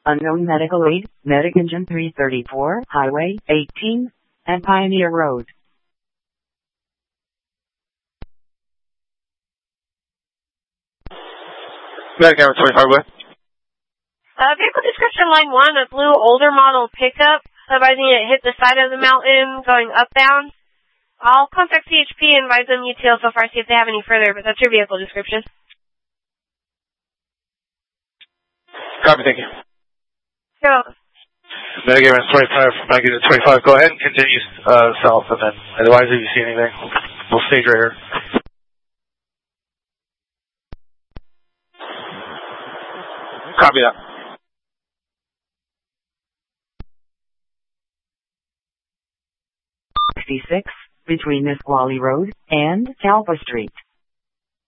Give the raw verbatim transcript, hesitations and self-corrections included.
Unknown medical aid, Medic Engine three thirty-four, Highway eighteen, and Pioneer Road. Medic Engine twenty-five, what? Uh, vehicle description line one, a blue older model pickup, advising it hit the side of the mountain going upbound. I'll contact C H P and advise them U T L so far, see if they have any further, but that's your vehicle description. Copy, thank you. So, Medic Engine twenty-five, Medic Engine twenty-five, go ahead and continue uh, south, and then otherwise if you see anything, we'll stage right here. Copy that. sixty-six, between Nisqually Road and Talpa Street.